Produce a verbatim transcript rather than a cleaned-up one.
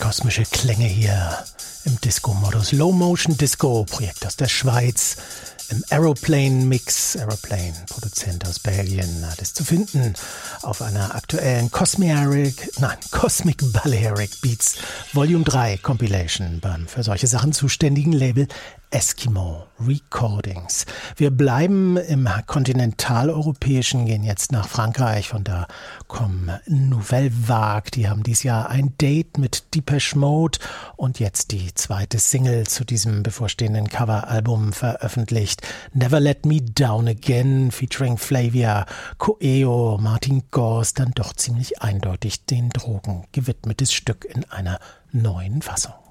kosmische Klänge hier im Disco-Modus. Low Motion Disco, Projekt aus der Schweiz, im Aeroplane Mix. Aeroplane, Produzent aus Belgien, hat es zu finden auf einer aktuellen Cosmic, nein, Cosmic Balearic Beats Volume drei Compilation beim für solche Sachen zuständigen Label Eskimo Recordings. Wir bleiben im kontinentaleuropäischen, gehen jetzt nach Frankreich und da kommen Nouvelle Vague. Die haben dieses Jahr ein Date mit Depeche Mode und jetzt die zweite Single zu diesem bevorstehenden Coveralbum veröffentlicht. Never Let Me Down Again featuring Flavia Coelho, Martin Gors, dann doch ziemlich eindeutig den Drogen gewidmetes Stück in einer neuen Fassung.